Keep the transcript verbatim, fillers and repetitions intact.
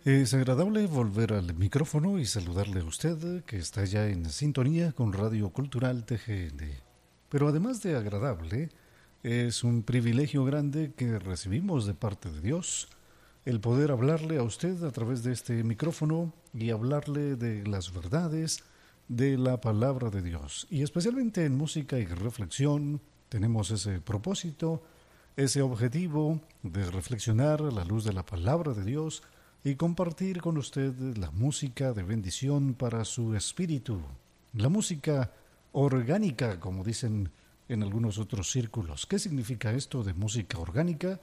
Es agradable volver al micrófono y saludarle a usted que está ya en sintonía con Radio Cultural T G N. Pero además de agradable, es un privilegio grande que recibimos de parte de Dios el poder hablarle a usted a través de este micrófono y hablarle de las verdades de la palabra de Dios. Y especialmente en música y reflexión tenemos ese propósito, ese objetivo de reflexionar a la luz de la palabra de Dios y compartir con usted la música de bendición para su espíritu. La música orgánica, como dicen en algunos otros círculos. ¿Qué significa esto de música orgánica?